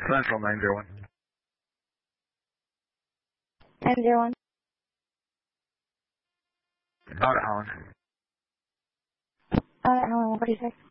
Central 901. 901. Out of Holland. Holland, what do you say?